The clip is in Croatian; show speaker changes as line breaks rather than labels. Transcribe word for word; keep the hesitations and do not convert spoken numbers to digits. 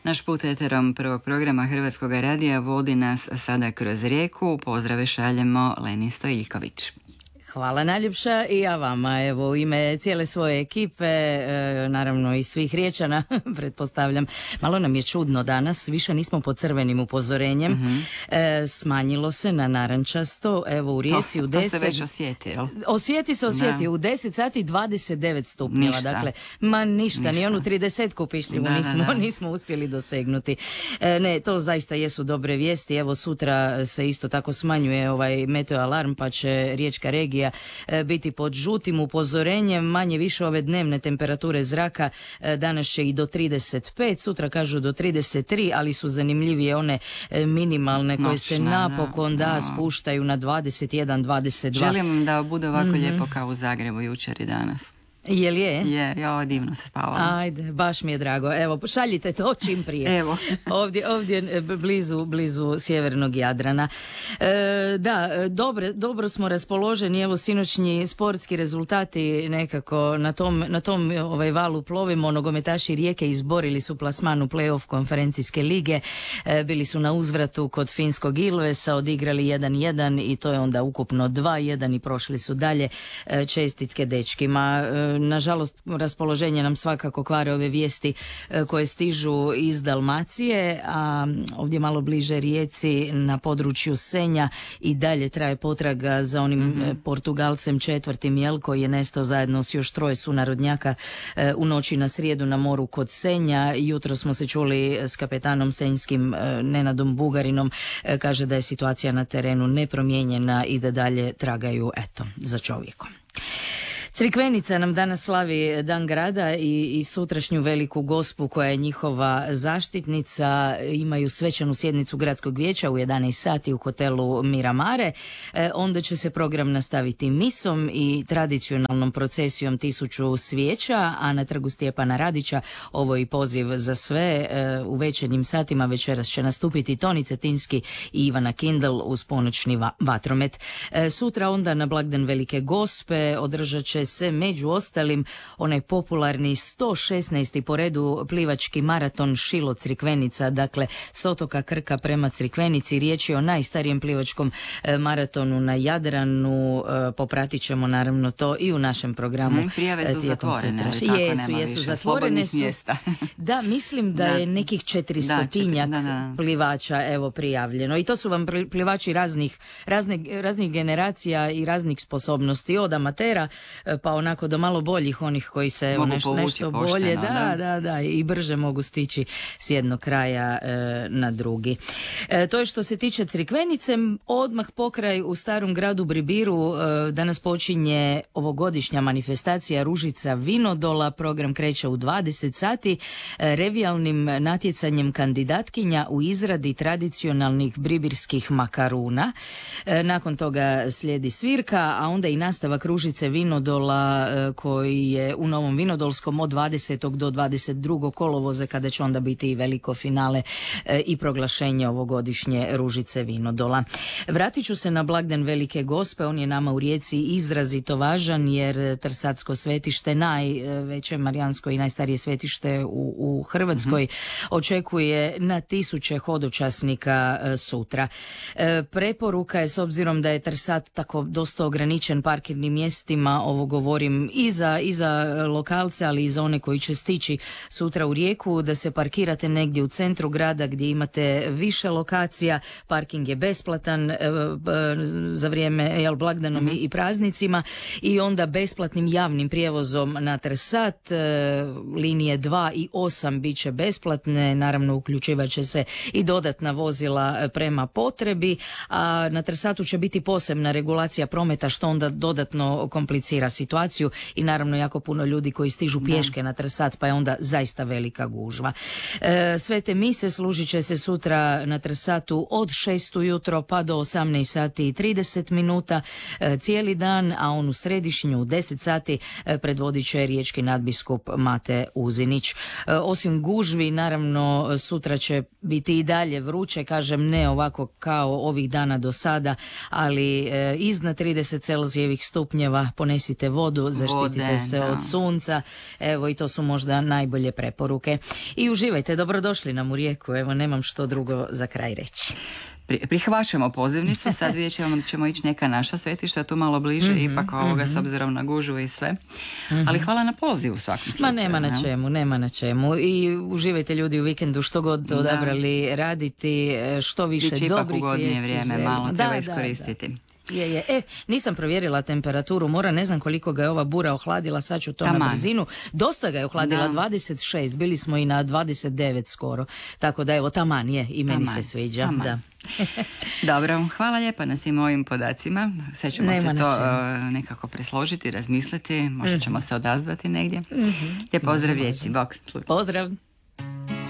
Naš put eterom prvog programa Hrvatskog radija vodi nas sada kroz rijeku. Pozdrave šaljemo Leni Stojiljković.
Hvala najljepša i ja vama, evo u ime cijele svoje ekipe, e, naravno i svih Riječana, pretpostavljam. Malo nam je čudno danas, više nismo pod crvenim upozorenjem, mm-hmm. e, smanjilo se na narančasto, evo u Rijeci
to,
u deset...
To se već osjeti, jel?
Osjeti se, osjeti, da. U deset sati dvadeset devet stupnjeva, ništa. Dakle, ma ništa, ništa. Ni onu tridesetku pišljivu da, nismo, da, da. nismo uspjeli dosegnuti. E, ne, to zaista jesu dobre vijesti, evo sutra se isto tako smanjuje ovaj meteo alarm, pa će Riječka regija biti pod žutim upozorenjem, manje više ove dnevne temperature zraka danas će i do trideset pet, sutra kažu do trideset tri, ali su zanimljivije one minimalne koje Noćna, se napokon da, da spuštaju na dvadeset jedan dvadeset dva.
Želim da bude ovako mm-hmm. lijepo kao u Zagrebu jučer i danas.
Jel je?
Je, ja divno se spavala.
Ajde, baš mi je drago. Evo, šaljite to čim prije.
Evo.
ovdje, ovdje blizu, blizu sjevernog Jadrana. E, da, dobre, dobro smo raspoloženi. Evo, sinoćnji sportski rezultati nekako na tom, na tom ovaj, valu plovimo. Nogometaši Rijeke izborili su plasman u play-off konferencijske lige. E, bili su na uzvratu kod finskog Ilvesa, odigrali jedan jedan i to je onda ukupno dva jedan i prošli su dalje. E, čestitke dečkima. E, Nažalost, raspoloženje nam svakako kvare ove vijesti koje stižu iz Dalmacije, a ovdje malo bliže Rijeci na području Senja i dalje traje potraga za onim mm-hmm. Portugalcem četvrtim jel, koji je nestao zajedno s još troje sunarodnjaka u noći na srijedu na moru kod Senja. Jutro smo se čuli s kapetanom senjskim Nenadom Bugarinom. Kaže da je situacija na terenu nepromijenjena i da dalje tragaju eto za čovjekom. Crikvenica nam danas slavi Dan grada i, i sutrašnju veliku gospu koja je njihova zaštitnica. Imaju svečanu sjednicu gradskog vijeća u jedanaest sati u hotelu Miramare. E, onda će se program nastaviti misom i tradicionalnom procesijom tisuću svijeća, a na trgu Stjepana Radića ovo je i poziv za sve. E, u večernjim satima večeras će nastupiti Toni Cetinski i Ivana Kindl uz ponoćni va- vatromet. E, sutra onda na blagdan Velike Gospe održat će se među ostalim onaj popularni sto šesnaesti po redu plivački maraton Šilo Crikvenica, dakle s otoka Krka prema Crikvenici. Riječ je o najstarijem plivačkom e, maratonu na Jadranu. E, popratit ćemo naravno to i u našem programu.
Mm, prijave su zatvorene.
Tako, jesu, jesu, zatvorene su. Da, mislim da, da je nekih četristotinjak da, da, da. plivača evo prijavljeno. I to su vam plivači raznih, razne, raznih generacija i raznih sposobnosti, od amatera pa onako do malo boljih, onih koji se
mogu
neš, nešto
povući,
bolje
pošteno,
da,
da,
da, da, i brže mogu stići s jednog kraja e, na drugi. E, to je što se tiče Crikvenice. Odmah pokraj u Starom gradu Bribiru e, danas počinje ovogodišnja manifestacija Ružica Vinodola. Program kreće u dvadeset sati e, revijalnim natjecanjem kandidatkinja u izradi tradicionalnih bribirskih makaruna. E, nakon toga slijedi svirka, a onda i nastavak Ružice Vinodola koji je u Novom Vinodolskom od dvadesetog do dvadeset drugog kolovoza, kada će onda biti i veliko finale i proglašenje ovogodišnje Ružice Vinodola. Vratit ću se na blagdan Velike Gospe. On je nama u Rijeci izrazito važan jer Trsatsko svetište, najveće marijansko i najstarije svetište u, u Hrvatskoj, mm-hmm. očekuje na tisuće hodočasnika sutra. Preporuka je, s obzirom da je Trsat tako dosta ograničen parkirnim mjestima, ovo govorim i za, i za lokalce, ali i za one koji će stići sutra u Rijeku, da se parkirate negdje u centru grada gdje imate više lokacija. Parking je besplatan e, e, za vrijeme jel, blagdanom mm-hmm. i praznicima, i onda besplatnim javnim prijevozom na Trsat. E, linije dva i osam bit će besplatne, naravno uključivat će se i dodatna vozila prema potrebi, a na Trsatu će biti posebna regulacija prometa, što onda dodatno komplicira situaciju i naravno jako puno ljudi koji stižu pješke da. na Trsat, pa je onda zaista velika gužva. E, Svete mise služit će se sutra na Trsatu od šest ujutro pa do osamnaest sati i trideset minuta e, cijeli dan, a on u središnju u deset sati e, predvodit će riječki nadbiskup Mate Uzinić. E, osim gužvi, naravno sutra će biti i dalje vruće, kažem ne ovako kao ovih dana do sada, ali e, iznad trideset Celzijevih stupnjeva. Ponesite vodu, zaštitite
Vode,
se
da.
od sunca, evo i to su možda najbolje preporuke. I uživajte, dobrodošli nam u Rijeku, evo nemam što drugo za kraj reći.
Prihvaćamo pozivnicu, sad vidjet ćemo, ćemo ići neka naša svetišta tu malo bliže, mm-hmm, ipak ovoga mm-hmm. s obzirom na gužvu i sve. Mm-hmm. Ali hvala na pozivu u svakom slučaju.
Ma nema na ne? čemu, nema na čemu. I uživajte ljudi u vikendu što god odabrali da. raditi, što više dobrih vijesti. Biće ipak ugodnije vrijeme, malo da, treba da, iskoristiti. Da. Je, je. E, nisam provjerila temperaturu mora, ne znam koliko ga je ova bura ohladila, sad ću to Taman. na brzinu. Dosta ga je ohladila, da. dvadeset šest, bili smo i na dvadeset devet skoro. Tako da evo, taman je i meni Taman. se sviđa. Taman. Da.
Dobro, hvala lijepa na svim ovim podacima. Sve ćemo Nema se to uh, nekako presložiti, razmisliti, možda ćemo mm-hmm. se odazvati negdje. Mm-hmm. Te pozdrav Rijeci, bok.
Pozdrav.